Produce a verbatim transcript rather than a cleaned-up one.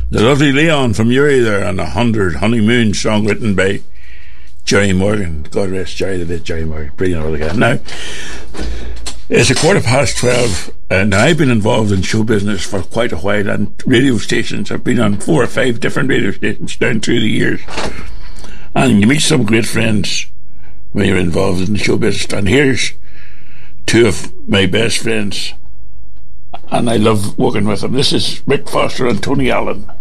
The lovely Leon from Uri there on a hundred honeymoon song written by Jerry Morgan. God rest Jerry, the late Jerry Morgan. Brilliant all again. Now, it's a quarter past twelve, and I've been involved in show business for quite a while, and radio stations. I've been on four or five different radio stations down through the years. And you meet some great friends when you're involved in the show business. And here's two of my best friends, and I love working with them. This is Rick Foster and Tony Allen.